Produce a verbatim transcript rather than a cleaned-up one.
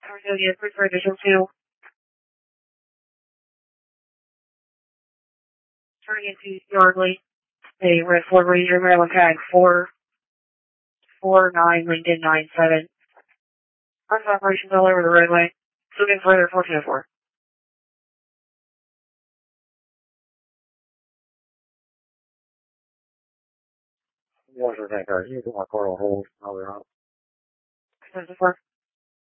Arizona, prefer additional two. Turning into Yardley. A Red Ford Ranger, Maryland tag four four nine Lincoln nine seven. First operations all over the roadway. Moving further, fourteen oh four. Water tank, are you doing a coral hold? Now they're on. four.